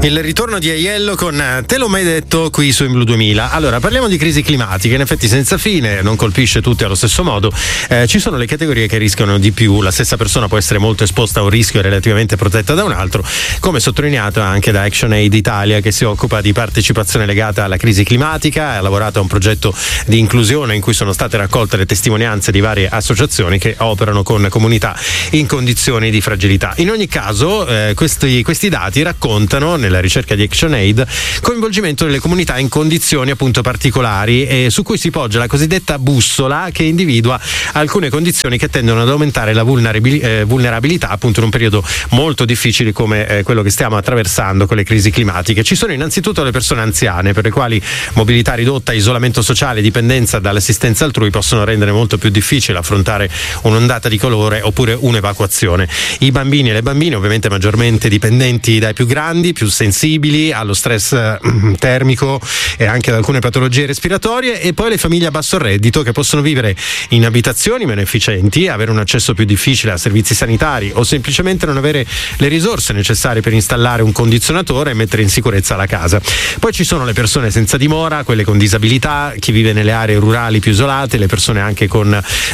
Il ritorno di Aiello con Te l'ho mai detto qui su In Blu 2000. Allora, parliamo di crisi climatica, in effetti senza fine, non colpisce tutti allo stesso modo. Ci sono le categorie che rischiano di più, la stessa persona può essere molto esposta a un rischio relativamente protetta da un altro, come sottolineato anche da ActionAid Italia, che si occupa di partecipazione legata alla crisi climatica, ha lavorato a un progetto di inclusione in cui sono state raccolte le testimonianze di varie associazioni che operano con comunità in condizioni di fragilità. In ogni caso, questi dati raccontano, nella ricerca di ActionAid, coinvolgimento delle comunità in condizioni appunto particolari, e su cui si poggia la cosiddetta bussola, che individua alcune condizioni che tendono ad aumentare la vulnerabilità appunto in un periodo molto difficile come quello che stiamo attraversando con le crisi climatiche. Ci sono innanzitutto le persone anziane, per le quali mobilità ridotta, isolamento sociale, dipendenza dall'assistenza altrui possono rendere molto più difficile affrontare un'ondata di calore oppure un'evacuazione. I bambini e le bambine, ovviamente maggiormente dipendenti dai più grandi, più sensibili allo stress termico e anche ad alcune patologie respiratorie, e poi le famiglie a basso reddito, che possono vivere in abitazioni meno efficienti, avere un accesso più difficile a servizi sanitari o semplicemente non avere le risorse necessarie per installare un condizionatore e mettere in sicurezza la casa. Poi ci sono le persone senza dimora, quelle con disabilità, chi vive nelle aree rurali più isolate, le persone anche con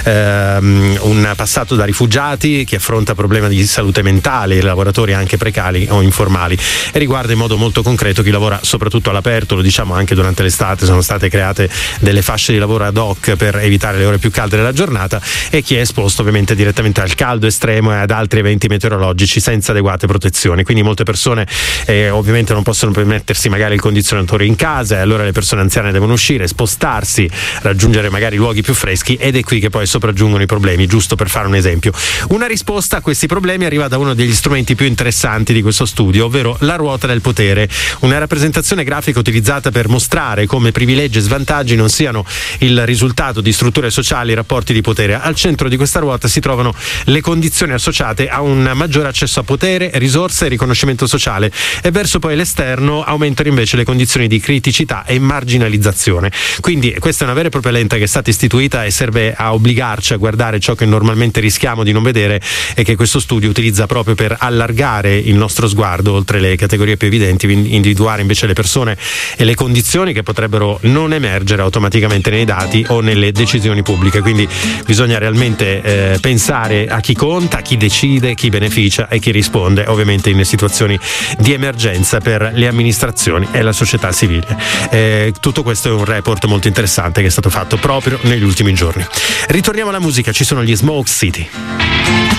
un passato da rifugiati, chi affronta problemi di salute mentale, i lavoratori anche precari o informali, e riguarda in modo molto concreto chi lavora soprattutto all'aperto. Lo diciamo anche durante l'estate, sono state create delle fasce di lavoro ad hoc per evitare le ore più calde della giornata, e chi è esposto ovviamente direttamente al caldo estremo e ad altri eventi meteorologici senza adeguate protezioni. Quindi molte persone ovviamente non possono permettersi magari il condizionatore in casa, e allora le persone anziane devono uscire, spostarsi, raggiungere magari luoghi più freschi, ed è qui che poi sopraggiungono i problemi, giusto per fare un esempio. Una risposta a questi problemi arriva da uno degli strumenti più interessanti di questo studio, ovvero la ruota del potere, una rappresentazione grafica utilizzata per mostrare come privilegi e svantaggi non siano il risultato di strutture sociali e rapporti di potere. Al centro di questa ruota si trovano le condizioni associate a un maggiore accesso a potere, risorse e riconoscimento sociale, e verso poi l'esterno aumentano invece le condizioni di criticità e marginalizzazione. Quindi questa è una vera e propria lente che è stata istituita e serve a obbligarci a guardare ciò che normalmente rischiamo di non vedere, e che questo studio utilizza proprio per allargare il nostro sguardo oltre le categorie più evidenti, individuare invece le persone e le condizioni che potrebbero non emergere automaticamente nei dati o nelle decisioni pubbliche. Quindi bisogna realmente pensare a chi conta, a chi decide, chi beneficia e chi risponde, ovviamente in situazioni di emergenza per le amministrazioni e la società civile. Tutto questo è un report molto interessante che è stato fatto proprio negli ultimi giorni. Ritorniamo alla musica, ci sono gli Smoke City.